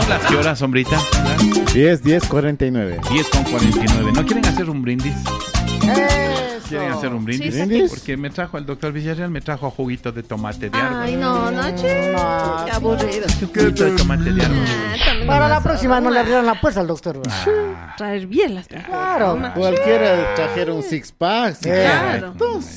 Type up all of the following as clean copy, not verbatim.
las qué horas, sombrita? 10:49. 10:49. ¿No quieren hacer un brindis? ¿Quieren hacer un brindis? Sí, Porque me trajo el doctor Villarreal, me trajo juguito de tomate de árbol. Ay, no, qué aburrido. Juguito de tomate de árbol. Para la próxima no le abrieron la puerta al doctor. Traer bielas. Claro. Cualquiera trajera un six-pack. Claro.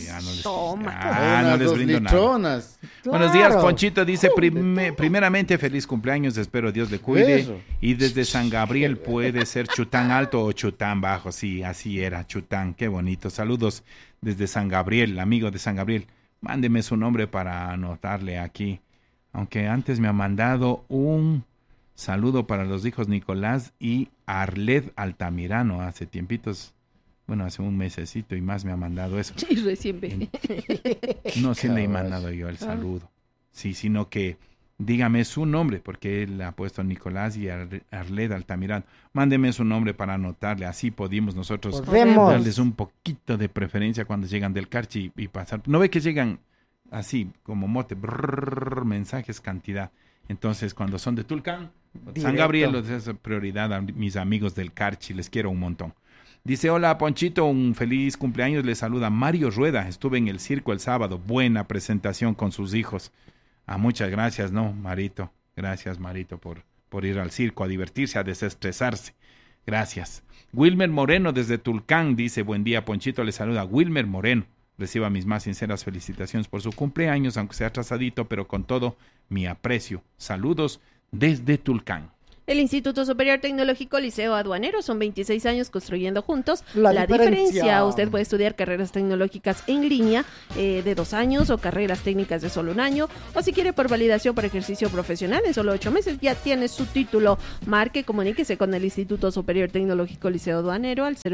No les brindo nada. Buenos días, Ponchito. Dice, primeramente, feliz cumpleaños. Espero Dios le cuide. Eso. Y desde San Gabriel puede ser Chután alto o Chután bajo. Sí, así era, Chután. Qué bonito. Saludos desde San Gabriel, amigo de San Gabriel. Mándeme su nombre para anotarle aquí. Aunque antes me ha mandado un saludo para los hijos Nicolás y Arled Altamirano. Hace tiempitos, bueno, hace un mesecito y más me ha mandado eso. Sí, recién ve. No, sí le he mandado yo el saludo. Sí, sino que dígame su nombre, porque él ha puesto Nicolás y Arled Altamirano. Mándeme su nombre para anotarle, así pudimos nosotros darles un poquito de preferencia cuando llegan del Carchi y pasar. No ve que llegan así, como mote, mensajes, cantidad. Entonces, cuando son de Tulcán, San Gabriel, les es prioridad a mis amigos del Carchi, les quiero un montón. Dice, hola Ponchito, un feliz cumpleaños, le saluda Mario Rueda, estuve en el circo el sábado, buena presentación con sus hijos. Muchas gracias, Marito, gracias Marito por ir al circo, a divertirse, a desestresarse, gracias. Wilmer Moreno desde Tulcán dice, buen día Ponchito, le saluda Wilmer Moreno, reciba mis más sinceras felicitaciones por su cumpleaños, aunque sea atrasadito, pero con todo mi aprecio, saludos desde Tulcán. El Instituto Superior Tecnológico Liceo Aduanero, son 26 años construyendo juntos la diferencia. Usted puede estudiar carreras tecnológicas en línea de 2 años o carreras técnicas de solo 1 año, o si quiere por validación por ejercicio profesional en solo 8 meses, ya tiene su título. Marque, comuníquese con el Instituto Superior Tecnológico Liceo Aduanero al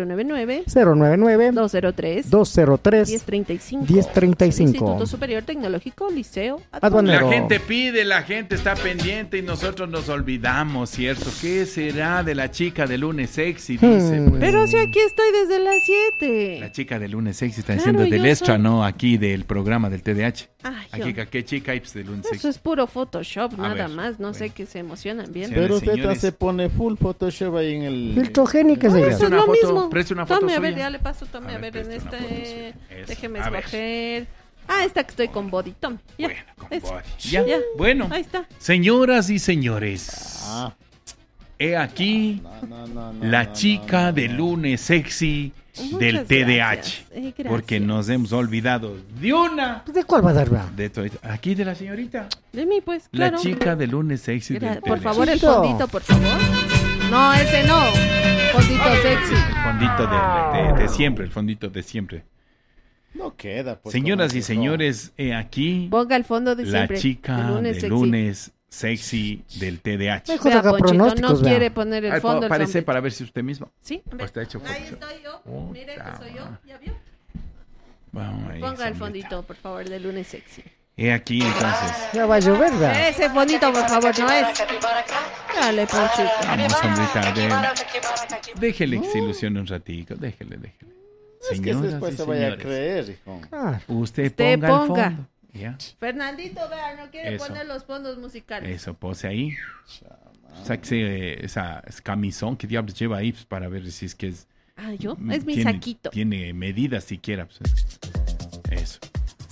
099-203-1035. 1035. Instituto Superior Tecnológico Liceo Aduanero. La gente pide, la gente está pendiente y nosotros nos olvidamos. ¿Cierto? ¿Qué será de la chica de lunes sexy? Dice, pues. Pero si aquí estoy desde las 7. La chica de lunes sexy está diciendo del extra, ¿no? Aquí del programa del TDH. Aquí, ¿qué chica hay de lunes sexy? Eso es puro Photoshop, nada más. No sé, que se emocionan bien. Pero usted se pone full Photoshop ahí en el... Filtrogénica, eso es lo mismo. Preste una foto tome, a suya. ver, ya le paso, tome, a ver, en este... Déjeme a escoger... esta que estoy con body, tome. Ya. Bueno, con body. Ya. Bueno, ahí está. Señoras y señores... He aquí la chica de lunes sexy del TDH. Porque nos hemos olvidado de una. ¿De cuál va a dar? Aquí de la señorita. De mí, pues, claro. La chica de lunes sexy del TDH. Por favor, el fondito, por favor. No, ese no. Fondito sexy. El fondito de siempre, el fondito de siempre. No queda. Pues, señoras y señores, he aquí. Ponga el fondo de siempre. La chica de lunes sexy del TDH. Vea, Ponchito, no quiere poner el fondo. Parece para ver si usted mismo. Sí, está hecho. Ahí estoy yo. Mire que soy yo. ¿Ya vio? Ponga el fondito, por favor, de lunes sexy. He aquí entonces. Ya va a llover, ¿verdad? Ese fondito, por favor, no es. Dale, Ponchito. Vamos, sombrita. Déjele que se ilusione un ratico. Déjele. Es que después se vaya a creer, hijo. Usted ponga el fondo. ¿Ya? Fernandito, vea, no quiere poner los fondos musicales. Eso, pose ahí. Sáquese esa camisón que diablos lleva ahí, pues, para ver si es que es... ¿Yo? Es mi saquito. Tiene medidas siquiera. Pues, eso.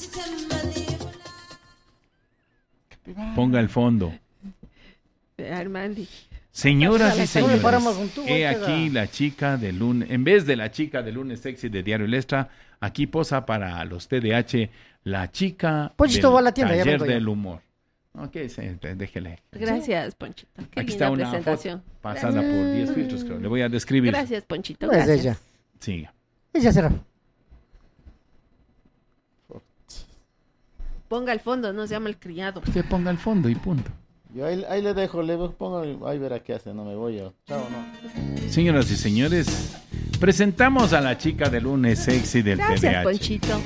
Ponga el fondo. Armandi. Señoras y señores, he aquí la chica de lunes, en vez de la chica de lunes sexy de Diario El Extra, aquí posa para los TDH la chica Ponchito, del a la tienda, taller del humor. Ok, déjele. Gracias, Ponchito. Qué aquí linda está una presentación. Foto pasada por 10 filtros, creo. Le voy a describir. Gracias, Ponchito. Pues gracias. ella. Siga. Ella será. Ponga el fondo, no se llama el criado. Usted ponga el fondo y punto. Yo ahí le dejo, le pongo, ahí verá qué hace, no me voy yo. Chao, no. Señoras y señores, presentamos a la chica de lunes sexy del TDH. Gracias, Ponchito.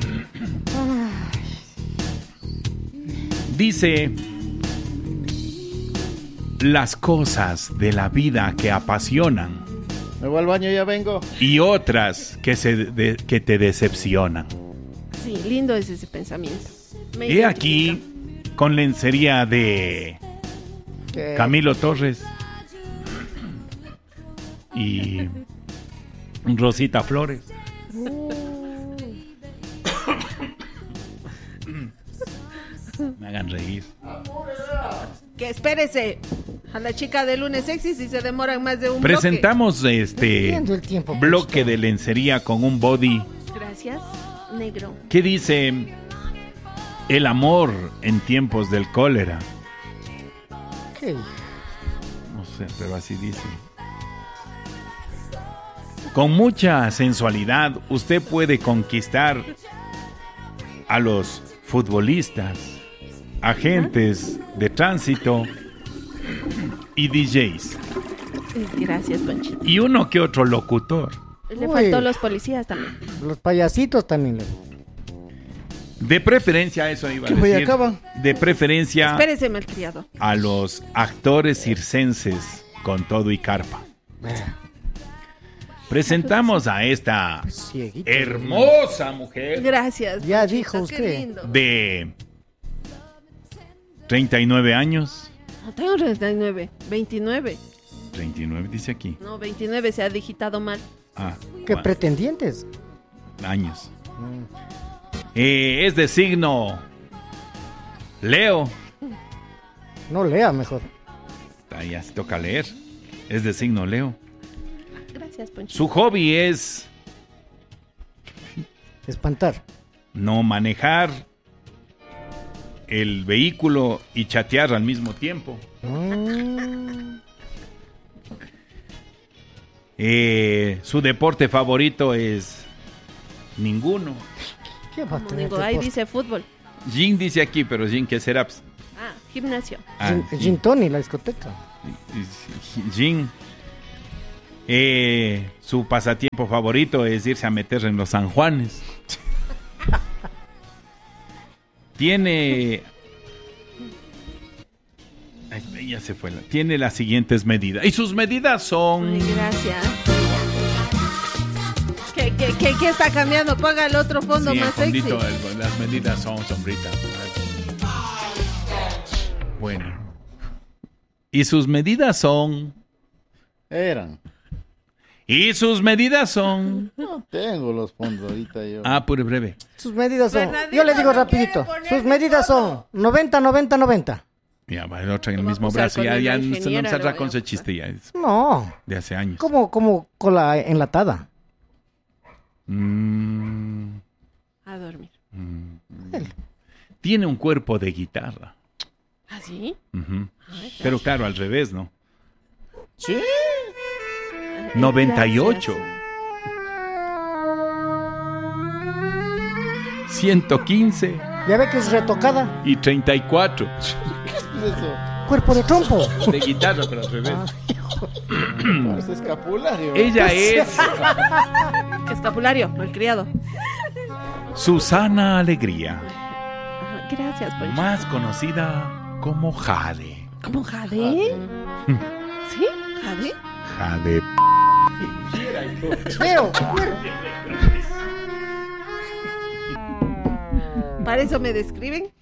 Dice: las cosas de la vida que apasionan. Me voy al baño, ya vengo. Y otras que te decepcionan. Sí, lindo es ese pensamiento. He aquí con lencería de Camilo Torres y Rosita Flores. Me hagan reír. Que espérese a la chica de Lunes Sexy si se demoran más de un Presentamos Entiendo el tiempo, bloque de lencería con un body. Gracias, negro. ¿Qué dice el amor en tiempos del cólera? ¿Qué? No sé, pero así dice. Con mucha sensualidad usted puede conquistar a los futbolistas, agentes de tránsito y DJs. Gracias, Ponchito. Y uno que otro locutor. Le faltó los policías también. Los payasitos también. De preferencia, eso iba a decir. De preferencia Espérese, malcriado. a los actores circenses con todo y carpa. Presentamos a esta hermosa mujer Gracias. Ya Ponchito, dijo qué usted. lindo. de 39 años. No tengo 39, 29. 39 dice aquí. No, 29 se ha digitado mal. Ah, ¿Qué bueno, pretendientes? años. Es de signo Leo. No lea mejor. Ahí ya se toca leer. Es de signo Leo. Gracias, Ponchito. Su hobby es Espantar. no manejar el vehículo y chatear al mismo tiempo. Su deporte favorito es ninguno. ¿Qué va a Como tener digo, ahí deporte? dice fútbol. Jin dice aquí, pero Jin, ¿qué será? Ah, gimnasio. Gin Tony, la discoteca. Jin. Su pasatiempo favorito es irse a meter en los San Juanes. Tiene... Ay, ya se fue. Tiene las siguientes medidas. Y sus medidas son... Ay, gracias. ¿Qué está cambiando? Ponga el otro fondo Sí, más el sexy. fondito, las medidas son sombritas. Bueno. Y sus medidas son... Y sus medidas son... No tengo los fondos ahorita yo. Ah, pure breve. Sus medidas son... Bernardino Yo le digo no rapidito. quiere poner Sus mi medidas foto. son 90, 90, 90. Ya, va el otro en el Lo va a mismo acusar brazo. con Ya, una ya no ingeniera, se lo saldrá voy a con ese acusar. chiste ya. Es No, de hace años. como cola enlatada. A dormir. Tiene un cuerpo de guitarra. ¿Ah, sí? Ujú. Ay, Pero claro, al revés, ¿no? Sí. 98. 115 Ya ve que es retocada. y 34. ¿Qué es eso? Cuerpo de trompo. De guitarra, pero al revés. Parece escapulario. Ella es Escapulario, malcriado. Susana Alegría, Ajá, gracias, Poncho. más conocida como Jade. ¿Cómo Jade? ¿Sí? ¿Jade? Jade. Leo, ¿Para eso me describen?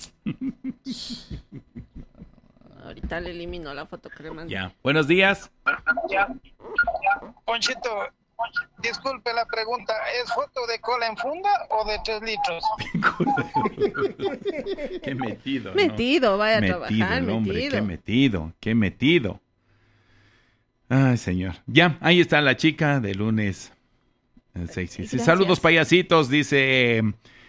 Ahorita le elimino la foto que le mandé. Ya. Buenos días. Ponchito, disculpe la pregunta, ¿es foto de cola en funda o de 3 litros? Qué metido, ¿no? Metido, vaya a Metido trabajar, el hombre, metido. qué metido. Ay, señor. Ya, ahí está la chica de lunes. Sexy. Gracias. Saludos, payasitos, dice...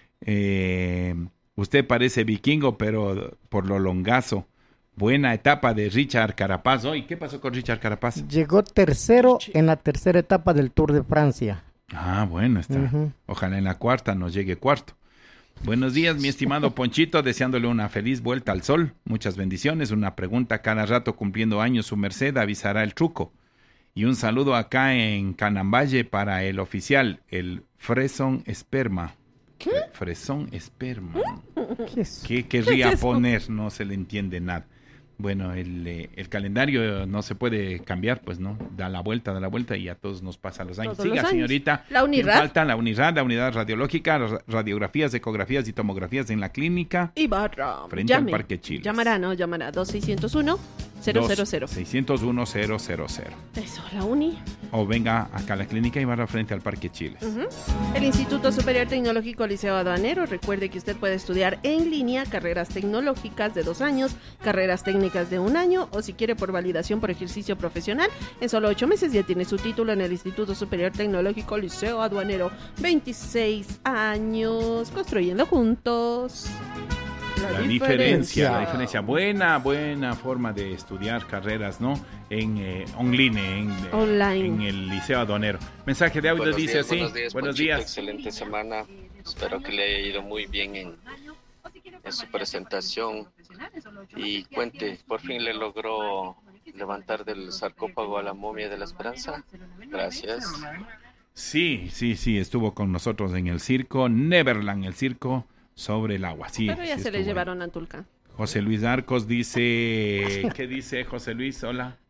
usted parece vikingo, pero por lo longazo. Buena etapa de Richard Carapaz. Hoy, ¿qué pasó con Richard Carapaz? llegó tercero en la tercera etapa del Tour de Francia. Ah, bueno, está. Ujú. Ojalá en la cuarta nos llegue cuarto. Buenos días, mi estimado Ponchito, deseándole una feliz vuelta al sol. Muchas bendiciones. Una pregunta: cada rato cumpliendo años su merced avisará el truco. Y un saludo acá en Canamballe para el oficial, el Freson Esperma. ¿Qué? Freson Esperma. ¿Qué es? ¿Qué querría ¿Qué es eso? poner? No se le entiende nada. Bueno, el calendario no se puede cambiar, pues, ¿no? Da la vuelta y a todos nos pasa los años. Todos los Siga, años. señorita. La ¿Quién UNIRAD. falta? La UNIRAD, la unidad radiológica, radiografías, ecografías y tomografías en la clínica. Ibarra. Frente al Parque Chiles. Llamará 2601 601-000. Eso, la uni. O venga acá a la clínica y barra frente al Parque Chiles. El Instituto Superior Tecnológico Liceo Aduanero. Recuerde que usted puede estudiar en línea carreras tecnológicas de 2 años, carreras técnicas de 1 año, o si quiere por validación por ejercicio profesional. En solo 8 meses ya tiene su título en el Instituto Superior Tecnológico Liceo Aduanero. 26 años construyendo juntos. La diferencia. Buena forma de estudiar carreras, ¿no? En online, en el Liceo Aduanero. Mensaje de audio dice así. Buenos días. Excelente semana. Espero que le haya ido muy bien en su presentación. Y cuente, ¿por fin le logró levantar del sarcófago a la momia de la esperanza? Gracias. Sí, estuvo con nosotros en el circo, Neverland, el circo sobre el agua. Sí, pero ya se le llevaron a Tulcán. José Luis Arcos dice, ¿qué dice José Luis? Hola.